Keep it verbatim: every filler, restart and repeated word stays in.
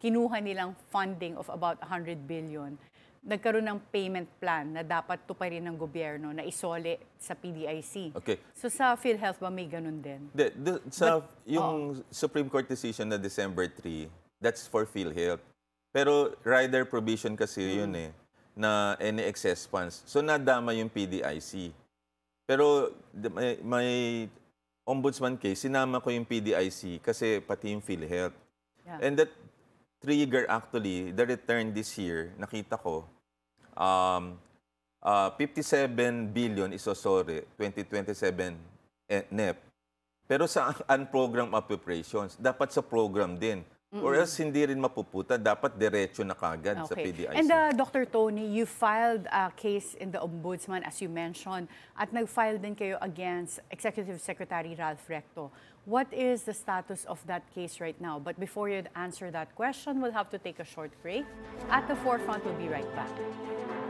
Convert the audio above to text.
kinuha nilang funding of about one hundred billion, nagkaroon ng payment plan na dapat tuparin ng gobyerno na isole sa P D I C. Okay. So sa PhilHealth ba may ganun din? The, the, sa But- yung Supreme Court decision na December third, that's for PhilHealth. Pero rider provision kasi yun eh, na any excess funds. So nadama yung P D I C. Pero the- may, may ombudsman case, sinama ko yung P D I C kasi pati yung PhilHealth. Yeah. And that trigger actually, the return this year, nakita ko, um, uh, fifty-seven billion isosore, twenty twenty-seven eh, N E P. Pero sa unprogrammed appropriations, dapat sa program din. Or else hindi rin mapuputa, dapat diretso na kagad sa P D I C. And uh, Doctor Tony, you filed a case in the Ombudsman as you mentioned at nag-file din kayo against Executive Secretary Ralph Recto. What is the status of that case right now? But before you answer that question, we'll have to take a short break. At the forefront, we'll be right back.